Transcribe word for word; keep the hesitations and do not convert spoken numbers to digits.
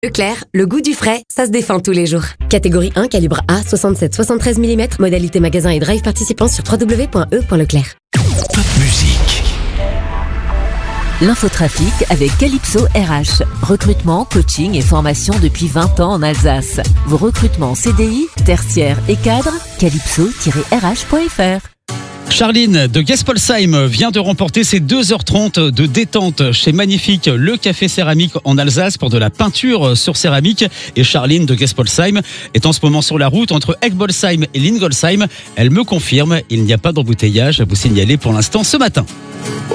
Leclerc, le goût du frais, ça se défend tous les jours. Catégorie un, calibre A, soixante-sept soixante-treize millimètres, modalité magasin et drive participant sur w w w point e point leclerc. Top musique. L'infotrafic avec Calypso R H. Recrutement, coaching et formation depuis vingt ans en Alsace. Vos recrutements C D I, tertiaire et cadre, calypso tiret r h point f r. Charline de Gespolsheim vient de remporter ses deux heures trente de détente chez Magnifique, le café céramique en Alsace pour de la peinture sur céramique. Et Charline de Gespolsheim est en ce moment sur la route entre Egbolsheim et Lingolsheim. Elle me confirme, il n'y a pas d'embouteillage à vous signaler pour l'instant ce matin.